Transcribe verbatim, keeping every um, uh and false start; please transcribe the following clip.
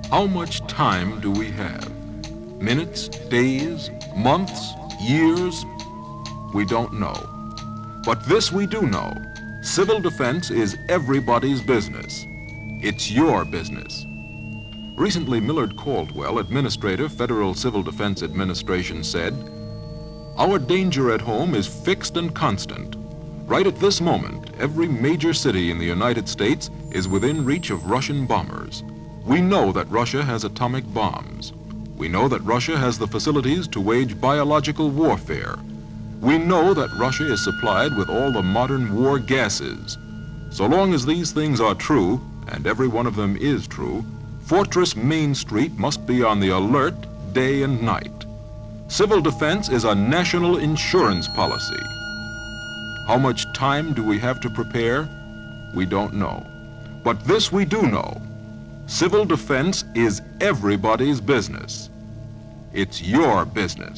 How much time do we have? Minutes, days, months, years? We don't know. But this we do know. Civil defense is everybody's business. It's your business. Recently, Millard Caldwell, Administrator, Federal Civil Defense Administration, said, "Our danger at home is fixed and constant. Right at this moment, every major city in the United States is within reach of Russian bombers. We know that Russia has atomic bombs. We know that Russia has the facilities to wage biological warfare. We know that Russia is supplied with all the modern war gases. So long as these things are true, and every one of them is true, Fortress Main Street must be on the alert day and night. Civil defense is a national insurance policy. How much time do we have to prepare? We don't know. But this we do know. Civil defense is everybody's business. It's your business.